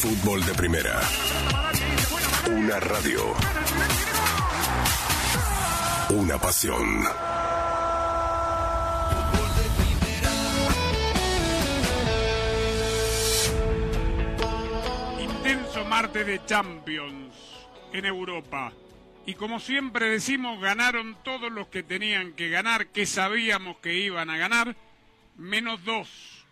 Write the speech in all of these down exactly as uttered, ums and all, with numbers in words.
Fútbol de Primera. Una radio. Una pasión. Intenso martes de Champions en Europa. Y como siempre decimos, ganaron todos los que tenían que ganar, que sabíamos que iban a ganar, menos dos.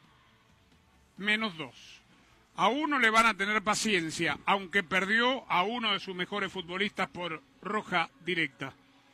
Menos dos. A uno le van a tener paciencia, aunque perdió a uno de sus mejores futbolistas por roja directa.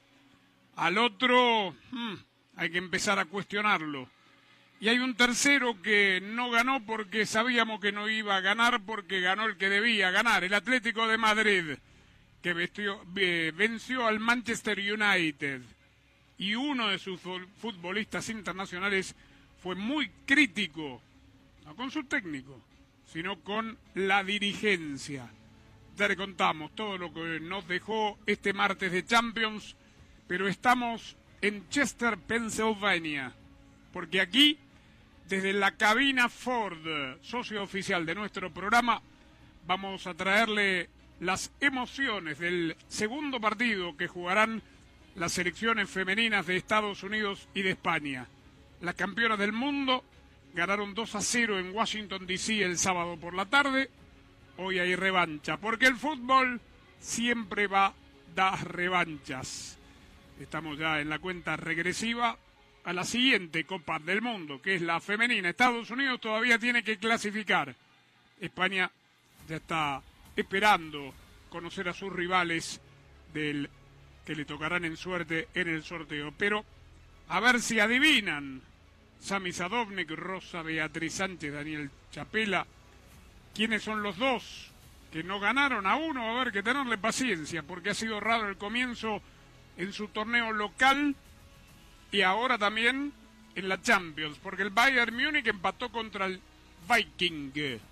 Al otro, hmm, hay que empezar a cuestionarlo. Y hay un tercero que no ganó porque sabíamos que no iba a ganar, porque ganó el que debía ganar, el Atlético de Madrid, que vestió, eh, venció al Manchester United. Y uno de sus futbolistas internacionales fue muy crítico, no con su técnico, sino con la dirigencia. Ya le contamos todo lo que nos dejó este martes de Champions, pero estamos en Chester, Pensilvania, porque aquí, desde la cabina Ford, socio oficial de nuestro programa, vamos a traerle las emociones del segundo partido que jugarán las selecciones femeninas de Estados Unidos y de España. Las campeonas del mundo ganaron dos a cero en Washington, D C el sábado por la tarde. Hoy hay revancha, porque el fútbol siempre va a dar revanchas. Estamos ya en la cuenta regresiva a la siguiente Copa del Mundo, que es la femenina. Estados Unidos todavía tiene que clasificar. España ya está esperando conocer a sus rivales del que le tocarán en suerte en el sorteo. Pero a ver si adivinan. Sami Sadovnik, Rosa Beatriz Sánchez, Daniel Chapela. ¿Quiénes son los dos que no ganaron? A uno va a haber que tenerle paciencia, porque ha sido raro el comienzo en su torneo local y ahora también en la Champions, porque el Bayern Múnich empató contra el Viking.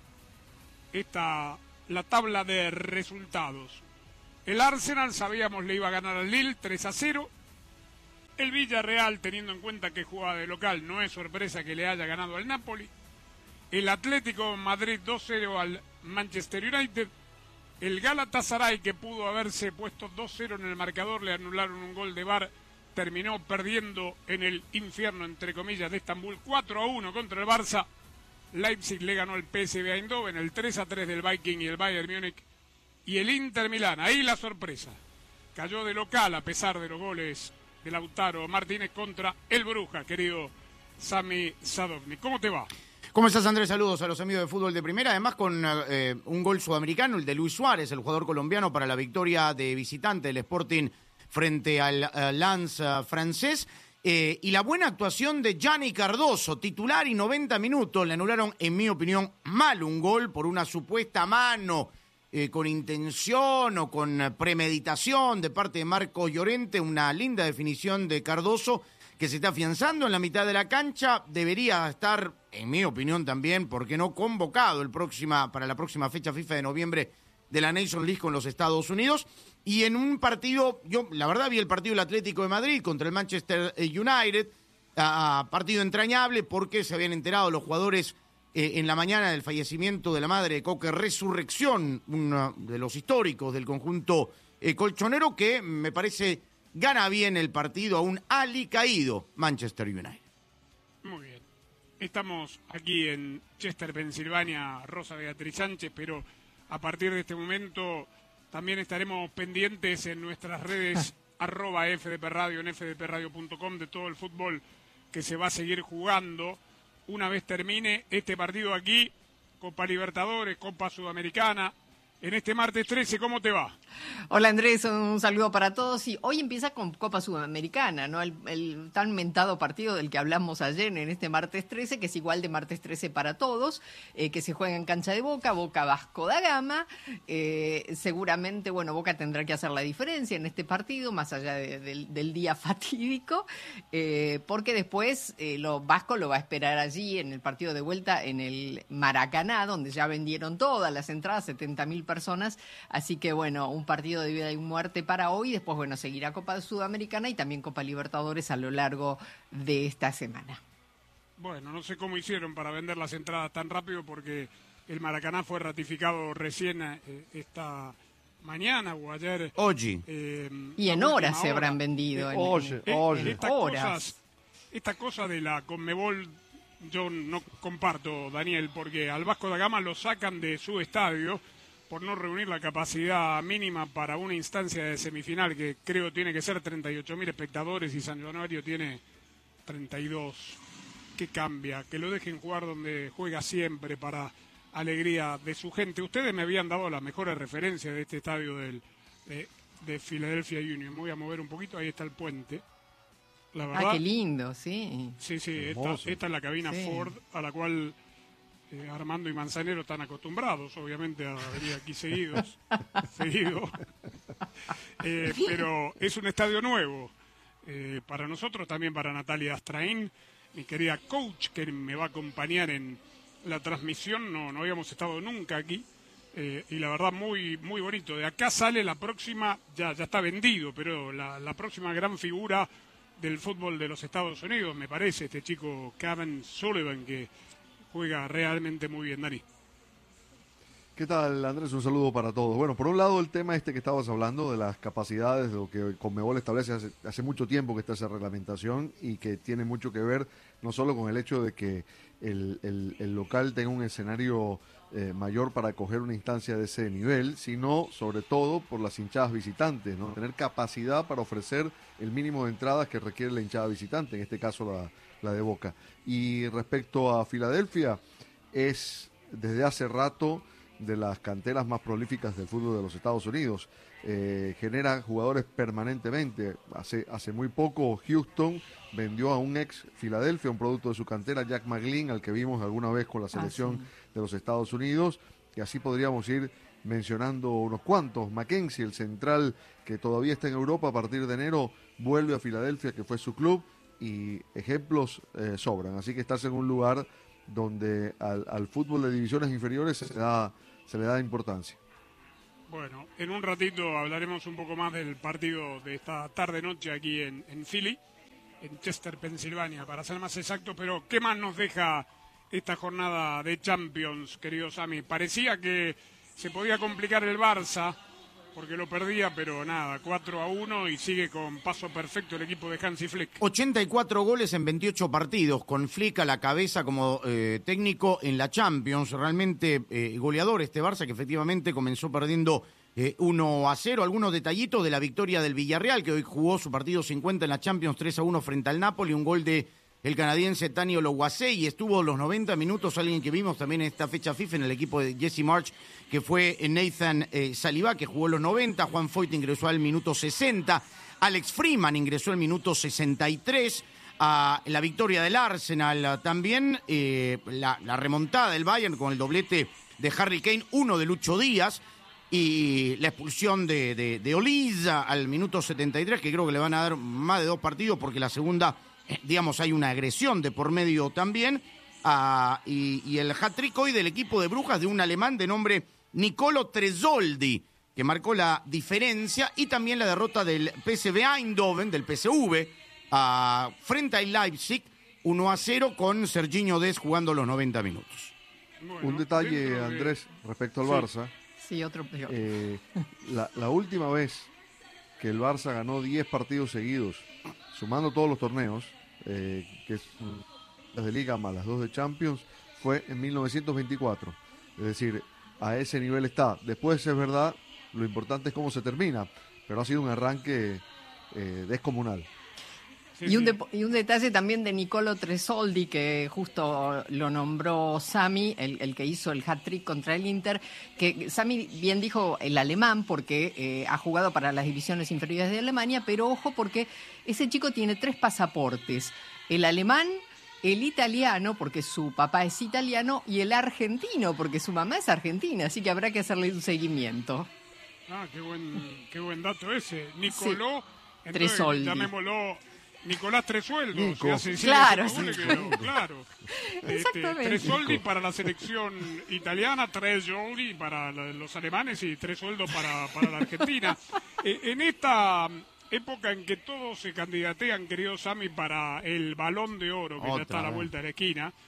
Esta la tabla de resultados. El Arsenal, sabíamos, le iba a ganar al Lille tres a cero. El Villarreal, teniendo en cuenta que jugaba de local, no es sorpresa que le haya ganado al Napoli. El Atlético de Madrid dos cero al Manchester United. El Galatasaray, que pudo haberse puesto dos cero en el marcador, le anularon un gol de V A R, terminó perdiendo en el infierno, entre comillas, de Estambul cuatro a uno contra el Barça. Leipzig le ganó el P S V Eindhoven, el tres a tres del Viking y el Bayern Múnich. Y el Inter Milán, ahí la sorpresa, cayó de local a pesar de los goles de Lautaro Martínez contra el Bruja, querido Sami Sadovnik. ¿Cómo te va? ¿Cómo estás, Andrés? Saludos a los amigos de Fútbol de Primera. Además, con eh, un gol sudamericano, el de Luis Suárez, el jugador colombiano, para la victoria de visitante del Sporting frente al uh, Lens uh, francés. Eh, y la buena actuación de Gianni Cardoso, titular y noventa minutos. Le anularon, en mi opinión, mal un gol por una supuesta mano eh, con intención o con premeditación de parte de Marcos Llorente. Una linda definición de Cardoso, que se está afianzando en la mitad de la cancha. Debería estar, en mi opinión también, ¿por qué no?, convocado el próxima, para la próxima fecha FIFA de noviembre de la Nations League con los Estados Unidos. Y en un partido, yo la verdad vi el partido del Atlético de Madrid contra el Manchester United, uh, partido entrañable porque se habían enterado los jugadores eh, en la mañana del fallecimiento de la madre de Coque Resurrección, uno de los históricos del conjunto eh, colchonero, que me parece gana bien el partido a un alicaído Manchester United. Muy bien. Estamos aquí en Chester, Pensilvania, Rosa Beatriz Sánchez, pero a partir de este momento también estaremos pendientes en nuestras redes arroba F D P Radio, en f d p radio punto com, de todo el fútbol que se va a seguir jugando una vez termine este partido aquí, Copa Libertadores, Copa Sudamericana. En este martes trece, ¿cómo te va? Hola, Andrés, un saludo para todos. Y hoy empieza con Copa Sudamericana, ¿no? El, el tan mentado partido del que hablamos ayer en este martes trece, que es igual de martes trece para todos, eh, que se juega en cancha de Boca, Boca Vasco da Gama. Eh, seguramente, bueno, Boca tendrá que hacer la diferencia en este partido, más allá de, de, del día fatídico, eh, porque después eh, lo Vasco lo va a esperar allí en el partido de vuelta en el Maracaná, donde ya vendieron todas las entradas, setenta mil personas. Así que, bueno, un partido de vida y muerte para hoy. Después, bueno, seguirá Copa Sudamericana y también Copa Libertadores a lo largo de esta semana. Bueno, no sé cómo hicieron para vender las entradas tan rápido, porque el Maracaná fue ratificado recién eh, esta mañana o ayer. Oggi. Eh, y en horas se habrán vendido. Eh, en, oye, Eh, oye. Estas Horas. cosas, esta cosa de la Conmebol yo no comparto, Daniel, porque al Vasco da Gama lo sacan de su estadio por no reunir la capacidad mínima para una instancia de semifinal que creo tiene que ser treinta y ocho mil espectadores y San Januario tiene treinta y dos. ¿Qué cambia? Que lo dejen jugar donde juega siempre para alegría de su gente. Ustedes me habían dado las mejores referencias de este estadio del, de, de Philadelphia Union. Me voy a mover un poquito, ahí está el puente. La verdad, Ah, qué lindo, sí. sí, sí, esta, Hermoso. esta es la cabina Sí. Ford a la cual eh, Armando y Manzanero están acostumbrados, obviamente, a venir aquí seguidos, seguido. Eh, pero es un estadio nuevo. Eh, para nosotros, también para Natalia Astraín, mi querida coach, que me va a acompañar en la transmisión. No, no habíamos estado nunca aquí. Eh, y la verdad, muy muy bonito. De acá sale la próxima, ya, ya está vendido, pero la, la próxima gran figura del fútbol de los Estados Unidos, me parece, este chico Kevin Sullivan, que juega realmente muy bien, Dani. ¿Qué tal, Andrés? Un saludo para todos. Bueno, por un lado el tema este que estabas hablando de las capacidades, de lo que Conmebol establece hace, hace mucho tiempo que está esa reglamentación y que tiene mucho que ver no solo con el hecho de que el, el, el local tenga un escenario eh, mayor para acoger una instancia de ese nivel, sino sobre todo por las hinchadas visitantes, ¿no? Tener capacidad para ofrecer el mínimo de entradas que requiere la hinchada visitante, en este caso la, la de Boca. Y respecto a Filadelfia, es desde hace rato de las canteras más prolíficas del fútbol de los Estados Unidos. Eh, genera jugadores permanentemente. Hace, hace muy poco Houston vendió a un ex Filadelfia, un producto de su cantera, Jack McGlynn, al que vimos alguna vez con la selección Ah, sí. de los Estados Unidos, y así podríamos ir mencionando unos cuantos. Mackenzie, el central que todavía está en Europa a partir de enero, vuelve a Filadelfia, que fue su club, y ejemplos eh, sobran. Así que estás en un lugar donde al, al fútbol de divisiones inferiores se le da, se le da importancia. Bueno, en un ratito hablaremos un poco más del partido de esta tarde-noche aquí en, en Philly, en Chester, Pensilvania, para ser más exacto. Pero, ¿qué más nos deja esta jornada de Champions, querido Sami? Parecía que se podía complicar el Barça, porque lo perdía, pero nada, cuatro a uno y sigue con paso perfecto el equipo de Hansi Flick. ochenta y cuatro goles en veintiocho partidos, con Flick a la cabeza como eh, técnico en la Champions. Realmente eh, goleador este Barça, que efectivamente comenzó perdiendo eh, uno a cero. Algunos detallitos de la victoria del Villarreal, que hoy jugó su partido cincuenta en la Champions, tres a uno frente al Napoli. Un gol de el canadiense Tani Ologuacé, y estuvo los noventa minutos alguien que vimos también en esta fecha FIFA en el equipo de Jesse March, que fue Nathan eh, Saliba, que jugó los noventa. Juan Foyt ingresó al minuto sesenta. Alex Freeman ingresó al minuto sesenta y tres. A la victoria del Arsenal, a, también eh, la, la remontada del Bayern con el doblete de Harry Kane, uno de Lucho Díaz, y la expulsión de, de, de Oliza al minuto setenta y tres, que creo que le van a dar más de dos partidos porque la segunda, eh, digamos, hay una agresión de por medio también. Ah, y, y el hat-trick hoy del equipo de Brujas de un alemán de nombre Nicolo Tresoldi, que marcó la diferencia, y también la derrota del P S V Eindhoven, del P S V, uh, frente al Leipzig, uno a cero, con Serginho Dest jugando los noventa minutos. Bueno, Un detalle, dentro de- Andrés, respecto al Sí. Barça. Sí, otro peor. Eh, la, la última vez que el Barça ganó diez partidos seguidos, sumando todos los torneos, eh, que es las de Liga más las dos de Champions, fue en mil novecientos veinticuatro. Es decir, a ese nivel está. Después, es verdad, lo importante es cómo se termina, pero ha sido un arranque eh, descomunal. Sí, Y un, sí. de- y un detalle también de Nicolo Tresoldi, que justo lo nombró Sami, el, el que hizo el hat-trick contra el Inter, que Sami bien dijo el alemán porque eh, ha jugado para las divisiones inferiores de Alemania, pero ojo porque ese chico tiene tres pasaportes, el alemán, el italiano, porque su papá es italiano, y el argentino, porque su mamá es argentina, así que habrá que hacerle un seguimiento. Ah, qué buen, qué buen dato ese. Nicoló, entonces Tresoldi. llamémoslo Nicolás Tresueldo. Nico. Si hace cinco Claro, goles, sí. quedó, claro. Este, Exactamente. Tresoldi para la selección italiana, Tresoldi para la- los alemanes y Tresueldo para, para la Argentina. Eh, en esta época en que todos se candidatean, querido Sami, para el Balón de Oro, que ya Otra está a la vez. vuelta de la esquina,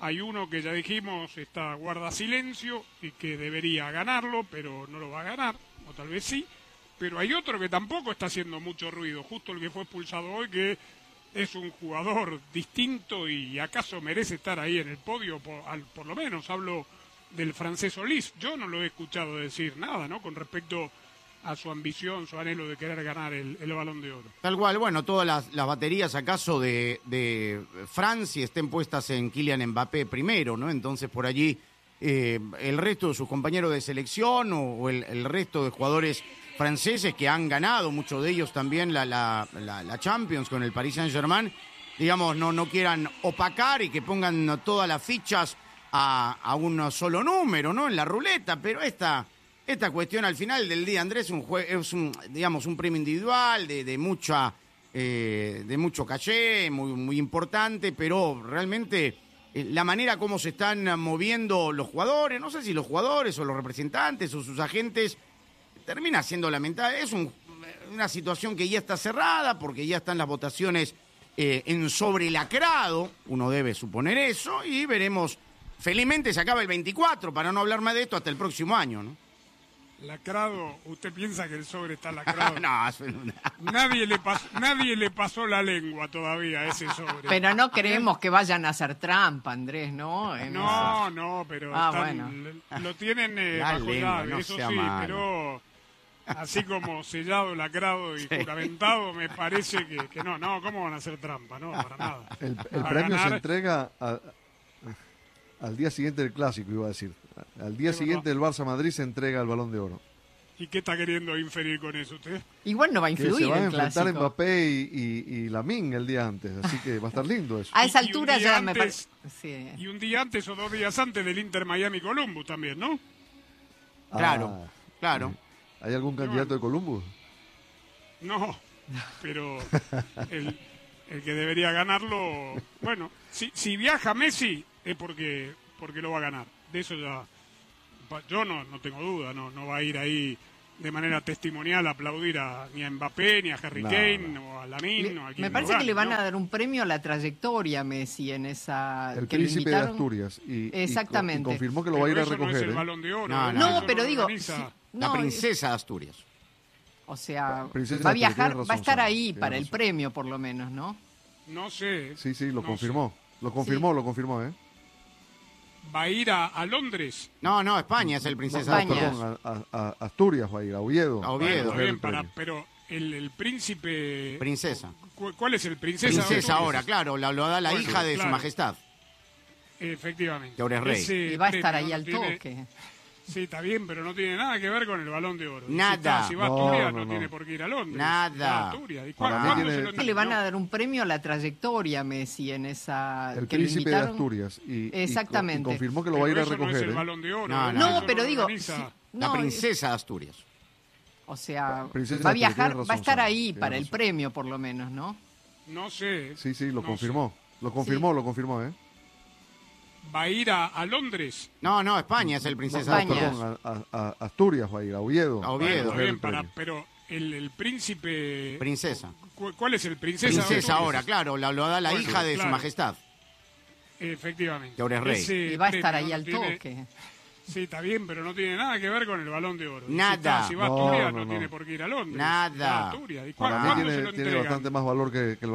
Hay uno que ya dijimos está guarda silencio y que debería ganarlo, pero no lo va a ganar, o tal vez sí. Pero hay otro que tampoco está haciendo mucho ruido, justo el que fue expulsado hoy, que es un jugador distinto y acaso merece estar ahí en el podio, por, al, por lo menos hablo del francés Solís. Yo no lo he escuchado decir nada, ¿no?, con respecto a su ambición, su anhelo de querer ganar el, el Balón de Oro. Tal cual, bueno, todas las, las baterías acaso de, de Francia estén puestas en Kylian Mbappé primero, ¿no? Entonces por allí eh, el resto de sus compañeros de selección o, o el, el resto de jugadores franceses que han ganado, muchos de ellos también la, la, la, la Champions con el Paris Saint-Germain, digamos, no, no quieran opacar y que pongan todas las fichas a, a un solo número, ¿no?, en la ruleta, pero esta... Esta cuestión al final del día, Andrés, un jue- es un, digamos, un premio individual de, de mucha, eh, de mucho caché, muy, muy importante, pero realmente eh, la manera como se están moviendo los jugadores, no sé si los jugadores o los representantes o sus agentes, termina siendo lamentable. Es un, una situación que ya está cerrada porque ya están las votaciones eh, en sobrelacrado, uno debe suponer eso, y veremos. Felizmente se acaba el veinticuatro, para no hablar más de esto, hasta el próximo año, ¿no? Lacrado, ¿usted piensa que el sobre está lacrado? No, es una... Nadie le, pasó, nadie le pasó la lengua todavía a ese sobre. Pero no creemos que vayan a hacer trampa, Andrés, ¿no? En No, eso. no, pero Ah, están- bueno. lo tienen eh, La bajo lengua, llave, no eso sea sí, malo. pero así como sellado, lacrado y juramentado, me parece que, que no, no, ¿cómo van a hacer trampa? No, para nada. El, el A premio ganar- se entrega a- al día siguiente del Clásico, iba a decir. Al día Es siguiente del Barça Madrid se entrega el Balón de Oro. ¿Y qué está queriendo inferir con eso usted? Igual no va a Que se influir van a el enfrentar clásico. Mbappé y, y, y Lamine el día antes, así que va a estar lindo eso. A esa Y- y un altura día ya me antes- parece. Sí. Y un día antes o dos días antes del Inter Miami Columbus también, ¿no? Claro, Ah, claro. ¿hay algún candidato de Columbus? No, pero el, el que debería ganarlo, bueno, si, si viaja Messi es porque porque lo va a ganar. De eso ya, pa- yo no, no tengo duda, no, no va a ir ahí de manera testimonial a aplaudir a, ni a Mbappé, ni a Harry No, Kane, o a Lamine, Le- o a quien me lo parece que gane, le van ¿no? a dar un premio a la trayectoria a Messi en esa. El que lo príncipe de invitaron. Asturias. Y, y co- Exactamente. y confirmó que lo Pero va a ir a eso no recoger. es el ¿eh? Balón de Oro. No, ¿eh? no. No, Eso pero lo digo. organiza- sí, La no, princesa de Asturias. O sea, Princesa va a Asturias, viajar, tienes va a razón, estar Sara, ahí tienes para el razón. premio, por lo menos, ¿no? No sé. Sí, sí, lo no confirmó. Lo confirmó, lo confirmó, ¿eh? sé. Va a ir a, a Londres. No, no, España es el No, princesa de no, España. Asturias. perdón, a, a- a Asturias va a ir, a Oviedo. A Oviedo. a Bueno, recoger bien, el para, premio. pero el, el príncipe... Princesa. ¿Cu- ¿Cuál es el princesa? de Princesa Asturias? ahora, claro, la, lo da la Bueno, hija de claro. su majestad. Efectivamente. Que ahora es rey. Ese Y va a estar premio ahí no al tiene- toque. Sí, está bien, pero no tiene nada que ver con el Balón de Oro. Y Nada. Si, está- si va a No, Asturias, no, no, no. tiene por qué ir a Londres. Nada. Va a Asturias. ¿Y Para cuá- mí cuándo tiene- se lo Que le van a no? dar un premio a la trayectoria a Messi en esa. El que lo príncipe de invitaron. Asturias. Y, y co- Exactamente. y confirmó que lo Pero va a ir a eso no es recoger. el ¿eh? Balón de Oro. No, ¿eh? no. No, Eso lo pero digo. organiza- sí, La no, princesa de Asturias. O sea, Princesa va a Asturias, viajar, tienes va a razón, estar Sara, ahí tienes para el razón. premio, por lo menos, ¿no? No sé. Sí, sí, lo no confirmó. Lo confirmó, lo confirmó, ¿eh? sé. Va a ir a, a Londres. No, no, España es el No, princesa no, de España. Asturias. perdón, a, a- a Asturias va a ir, a Oviedo. A a Oviedo. Bueno, recoger bien, el para, premio. pero el, el príncipe... Princesa. cu- ¿Cuál es el princesa? de Princesa Asturias? ahora, claro, la, lo da la Bueno, hija de su claro. majestad. Efectivamente. Que ahora es rey. Ese Y va a estar premio ahí no al tiene- toque. Sí, está bien, pero no tiene nada que ver con el Balón de Oro. Y si Nada. está- Si, va a No, Asturias, no, no, no. tiene por qué ir a Londres. Nada. Va a Asturias. ¿Y cuá- Para mí cuándo se tiene, lo tiene entregan? bastante más valor que, que el